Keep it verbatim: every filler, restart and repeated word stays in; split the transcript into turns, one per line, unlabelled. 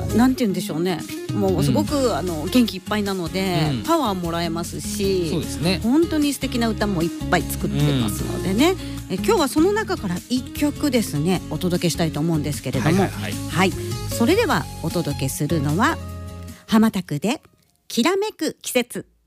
なんて言うんでしょうね、もうすごく、うん、あの元気いっぱいなので、うん、パワーもらえますし、
そうですね、
本当に素敵な歌もいっぱい作ってますのでね、うん、え今日はその中からいっきょくですねお届けしたいと思うんですけれども、はいはいはいはい、それではお届けするのは浜田区できらめく季節。